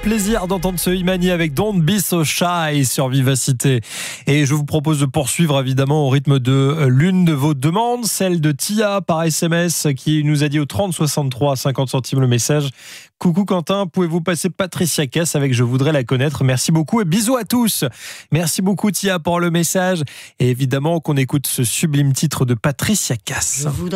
plaisir d'entendre ce Imani avec Don't Be So Shy sur Vivacité. Et je vous propose de poursuivre évidemment au rythme de l'une de vos demandes, celle de Tia par SMS qui nous a dit au 30 63 50 centimes le message. Coucou Quentin, pouvez-vous passer Patricia Cass avec Je voudrais la connaître. Merci beaucoup et bisous à tous. Merci beaucoup Tia pour le message. Et évidemment qu'on écoute ce sublime titre de Patricia Cass.